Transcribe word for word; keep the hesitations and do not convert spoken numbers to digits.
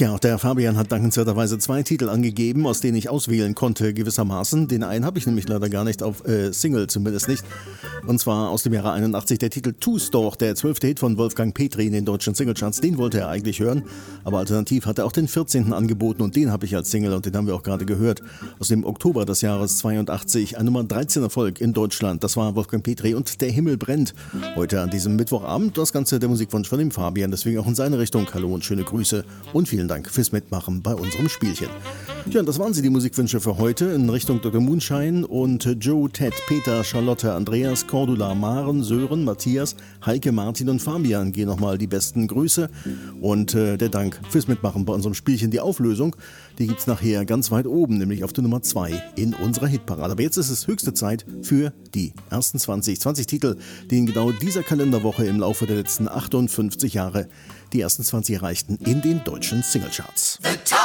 Tja, der Fabian hat dankenswerterweise zwei Titel angegeben, aus denen ich auswählen konnte gewissermaßen. Den einen habe ich nämlich leider gar nicht auf äh, Single, zumindest nicht. Und zwar aus dem Jahre einundachtzig der Titel Two-Store, der zwölfte Hit von Wolfgang Petri in den deutschen Singlecharts. Den wollte er eigentlich hören, aber alternativ hat er auch den vierzehnten angeboten und den habe ich als Single und den haben wir auch gerade gehört. Aus dem Oktober des Jahres zweiundachtzig, ein Nummer dreizehn Erfolg in Deutschland. Das war Wolfgang Petri und Der Himmel brennt. Heute an diesem Mittwochabend das Ganze der Musikwunsch von dem Fabian, deswegen auch in seine Richtung. Hallo und schöne Grüße und vielen Dank fürs Mitmachen bei unserem Spielchen. Ja, und das waren sie, die Musikwünsche für heute in Richtung Doktor Moonshine und Joe, Ted, Peter, Charlotte, Andreas, Cordula, Maren, Sören, Matthias, Heike, Martin und Fabian gehen nochmal die besten Grüße und äh, der Dank fürs Mitmachen bei unserem Spielchen. Die Auflösung, die gibt's nachher ganz weit oben, nämlich auf der Nummer zwei in unserer Hitparade. Aber jetzt ist es höchste Zeit für die ersten zwanzig. zwanzig Titel, die in genau dieser Kalenderwoche im Laufe der letzten achtundfünfzig Jahre die ersten zwanzig erreichten in den deutschen Singlecharts.